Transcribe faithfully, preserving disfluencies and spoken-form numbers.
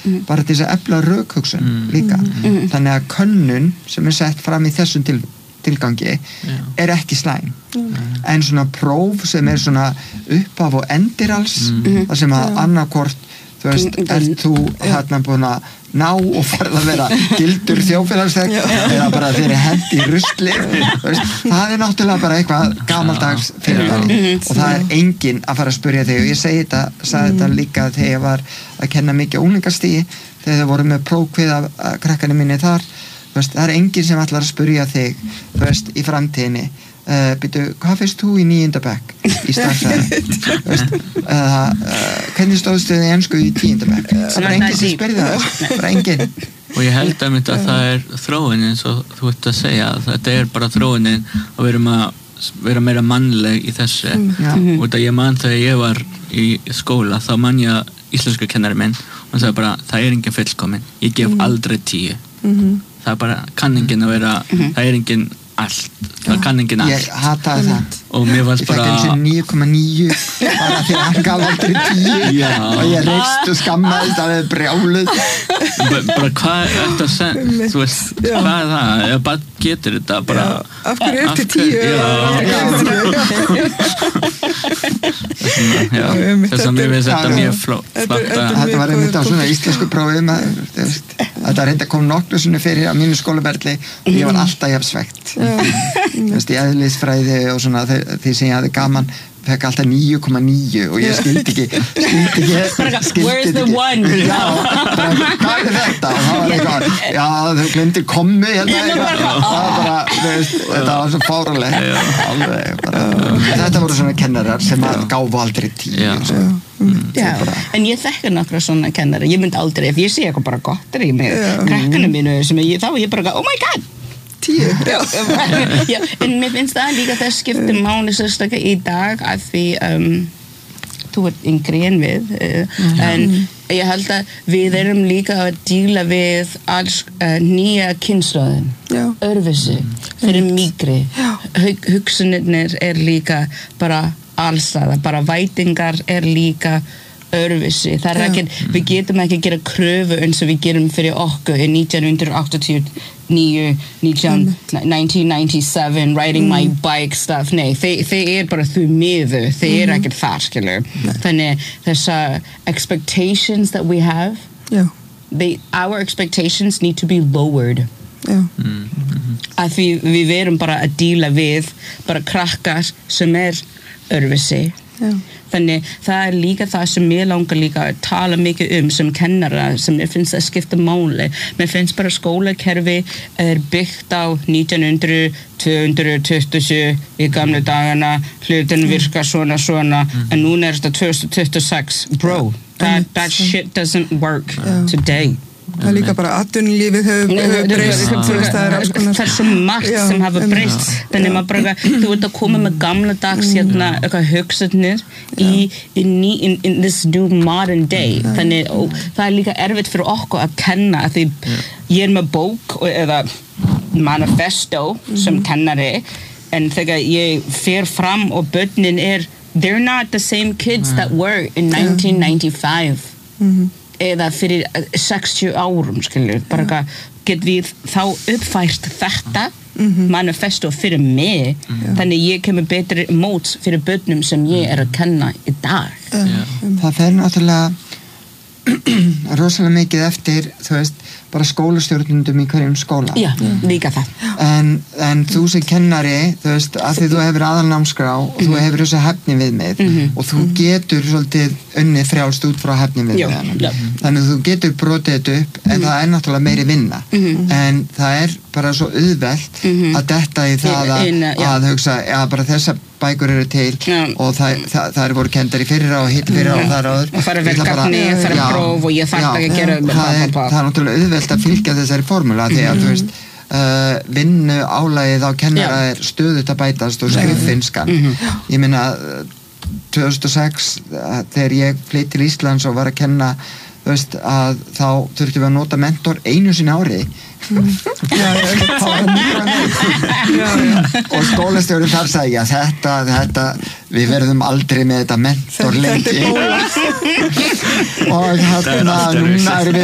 mm. bara til þess að efla rökhugsun mm. líka mm. þannig að könnun sem er sett fram í þessum til, tilgangi yeah. er ekki slæm mm. en svona próf sem er svona upphaf og endir alls mm. þar sem að yeah. annarkvort þú veist, mm. ert þú hérna búin að ná og farið að vera gildur þjóðfélagsþegn eða bara þeirri hendi í rusli veist, það er náttúrulega bara eitthvað gamaldags fyrirbæri og það er enginn að fara að spyrja þig og ég segi þetta, sagði þetta líka þegar ég var að kenna mikið unglingastígi þegar þau voru með prófkvið af krakkarnir minni þar veist, það er enginn sem ætlar að spyrja þig veist, í framtíðinni Uh, byrju, hvað finnst þú í níunda bekk í starffræði eða uh, hvernig stóðstu þið í ensku í tíunda bekk það er bara enginn sem spyrði það bara enginn og ég held að mynda að það er þróunin eins og þú ert að segja þetta er bara þróunin að vera, að vera meira mannleg í þessu mm. og það ég man þegar ég var í skóla þá man ég íslensku kennari minn og hann sagði bara það er enginn fullkomin ég gef mm. aldrei tíu mm-hmm. það er bara kann enginn að vera mm-hmm. það er enginn allt, það kann enginn allt ég hataði það og mér varst bara ég fekk eins og níu komma níu bara því að hann gaf aldrei tíu og ég reist og skammaðist að það er brjáluð bara hvað er þetta sem þú veist, hvað er það ef bara getur þetta bara já, af hverju er þetta tíu þess að mér finnst þetta mjög flott þetta var einmitt á svona íslensku prófi þetta reynda kom nokkru svona fyrir á mínu skólaberli og ég var alltaf jafn svegt þú veist, í eðlisfræði og svona því sem ég hafði gaman fekk alltaf níu komma níu og ég skildi ekki skildi ekki where's the one já, bara, hvað er þetta og það var eitthvað, já þau glemdi kommu hérna eitthvað það var bara, veist, þetta var svo fáránlegt alveg bara þetta voru svona kennarar sem að gáfu aldrei tíu já, já. en ég þekkir nokkra svona kennari ég myndi aldrei, ef ég sé eitthvað bara gott er ég með krakkanu mínu sem ég, þá er ég bara oh my god tíu já, já, en mér finnst það líka það skiptir máli sérstaklega í dag að því um, þú ert yngri en við uh, mm. en ég held að við erum líka að díla við alls uh, nýja kynslóðin örfisi, fyrir mýgri Hug, hugsunirnir er líka bara allstaðar, bara vætingar er líka örfisi, það er ekki, við getum ekki að gera kröfu eins og við gerum fyrir okkur í nítján áttatíu og níu, nineteen ninety-seven riding mm. my bike stuff, nei, þeir, þeir er bara þú miður, þeir mm. er ekkert þar skilur, þannig þessa expectations that we have yeah. they, our expectations need to be lowered yeah. mm. að því við verum bara að díla við bara krakkar sem er örfisi yeah. þannig það er líka það sem mér langar líka að tala mikið um sem kennara sem mér finnst að skipta máli mér finnst bara skólakerfi er byggt á nítján tuttugu og sjö í gamla dagana hlutin virka svona svona mm. en núna er þetta twenty twenty-six bro, that, that shit doesn't work yeah. today það er líka bara atvinnulífið hefur hef breyst það er svo margt já, sem hafa breyst þannig maður bara, þú ert að koma með gamla dags hérna, eitthvað hugsanir í, in, in, in this new modern day þannig, og það er líka erfitt fyrir okkur að kenna að því ég er með bók eða manifesto sem kennari en þegar ég fer fram og börnin er they're not the same kids that were in nineteen ninety-five mhm eða fyrir sextíu árum skilur, bara ja. Get við þá uppfært þetta mm-hmm. manifesto fyrir mig mm-hmm. þannig ég kemur betri móts fyrir börnum sem ég er að kenna í dag yeah. það fer náttúrulega rosalega mikið eftir þú veist, bara skólastjórnundum í hverjum skóla já, líka það en, en þú sem kennari þú veist, að því þú hefur aðalnámskrá og mm-hmm. þú hefur þessu hæfni viðmið mm-hmm. og þú getur svolítið unnið frjálst út frá hæfni viðmið þannig að þú getur brotið þetta upp en mm-hmm. það er náttúrulega meiri vinna mm-hmm. en það er bara svo auðvelt mm-hmm. að detta í það að, In, uh, að hugsa, já bara þessa bækur eru til yeah. og það, það, það eru voru kendar í fyrra og hitt fyrra yeah. og það er áður og fara verkefni, fara próf og ég þarf ekki að gera það er, það er náttúrulega auðvelt að fylgja þessari formúla því að þú veist uh, vinnu álagið á kennara yeah. er stöðut að bætast og skriffinskan mm-hmm. ég meina tvö þúsund og sex þegar ég flytt til Íslands og var að kenna þú veist að þá þurftum við að nota mentor einu sinni ári mm. já, já, já, já. og skólastjórinn þar sagði já þetta, þetta við verðum aldrei með þetta mentor lengi og hérna núna erum við